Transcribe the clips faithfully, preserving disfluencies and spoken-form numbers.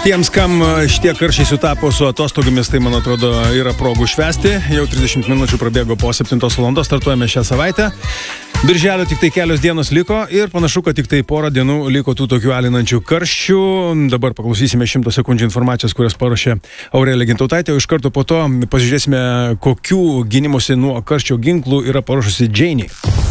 Tiems, kam šitie karščiai sutapo su atostogomis, tai, man atrodo, yra progų švęsti. Jau trisdešimt minučių prabėgo po septintos valandos, startuojame šią savaitę. Birželio tik tai kelios dienos liko ir panašu, kad tik tai porą dienų liko tų tokių alinančių karščių. Dabar paklausysime šimto sekundžių informacijos, kurias paruošė Aurelija Gintautaitė, o iš karto po to pasižiūrėsime, kokių gynimosi nuo karščio ginklų yra paruošusi Džeinė.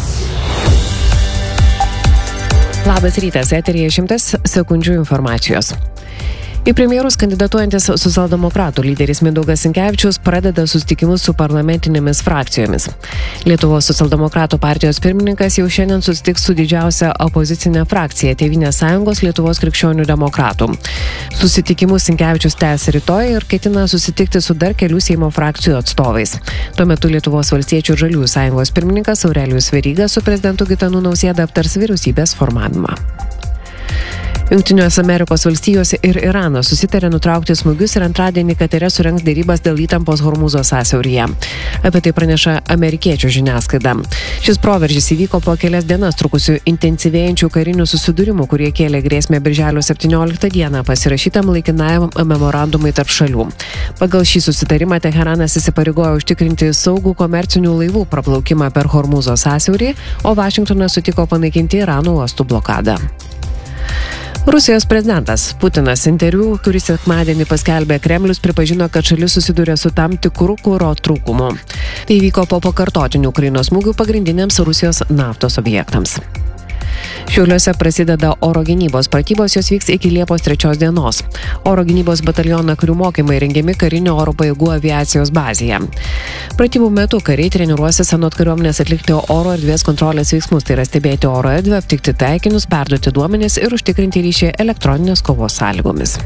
Labas rytas, eteryje šimtas sekundžių informacijos. Į premjerus kandidatuojantis socialdemokratų lyderis Mindaugas Sinkevičius pradeda susitikimus su parlamentinėmis frakcijomis. Lietuvos socialdemokratų partijos pirmininkas jau šiandien susitiks su didžiausia opozicinė frakcija Tėvynės sąjungos Lietuvos krikščionių demokratų. Susitikimus Sinkevičius tęs rytoj ir ketina susitikti su dar kelių Seimo frakcijų atstovais. Tuo metu Lietuvos valstiečių ir žaliųjų sąjungos pirmininkas Aurelijus Veryga su prezidentu Gitanu Nausėda aptars vyriausybės formavimą. Jungtinės Amerikos valstijos ir Iranas susitarė nutraukti smūgius ir antradienį Katare surengs dėrybas dėl įtampos Hormūzo sąsiauryje. Apie tai praneša amerikiečių žiniasklaida. Šis proveržis įvyko po kelias dienas trukusių intensyvėjančių karinių susidūrimų, kurie kėlė grėsmę birželio septynioliktą dieną pasirašytam laikinajam memorandumui tarp šalių. Pagal šį susitarimą Teheranas įsipareigojo užtikrinti saugų komercinių laivų praplaukimą per Hormūzo sąsiaurį, o Vašingtonas sutiko panaikinti Irano uostų blokadą. Rusijos prezidentas Putinas interviu, kuris sekmadienį paskelbė Kremlius, pripažino, kad šalis susiduria su tam tikru kuro trūkumu. Tai vyko po pakartotinių Ukrainos smūgių pagrindiniams Rusijos naftos objektams. Šiauliuose prasideda oro gynybos pratybos, jos vyks iki Liepos trečios dienos. Oro gynybos bataliono karių mokymai rengiami karinio oro pajėgų aviacijos bazėje. Pratybų metu kariai treniruosis anot kariuomenės atlikti oro erdvės kontrolės veiksmus, tai yra stebėti oro erdvę, aptikti taikinius, perduoti duomenis ir užtikrinti ryšį elektroninės kovos sąlygomis.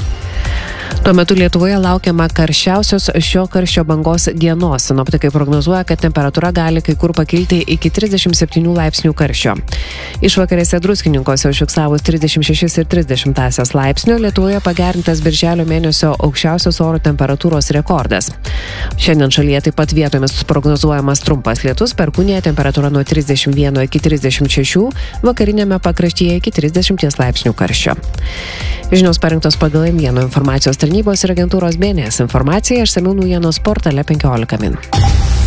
Tuo metu Lietuvoje laukiama karščiausios šio karščio bangos dienos. Sinoptikai prognozuoja, kad temperatūra gali kai kur pakilti iki trisdešimt septynių laipsnių karščio. Išvakarėse Druskininkuose užfiksavus trisdešimt šešis ir trisdešimt laipsnių, Lietuvoje pagerintas birželio mėnesio aukščiausios oro temperatūros rekordas. Šiandien šalyje taip pat vietomis prognozuojamas trumpas lietus, Perkūnėje temperatūra nuo trisdešimt vieno iki trisdešimt šešių, vakarinėme pakraštyje iki trisdešimt laipsnių karščio. Žinios parinktos pagal Emvieno informacijos tarnybos ir agentūros B N S informacija, išsamiau naujienos portale penkiolika min.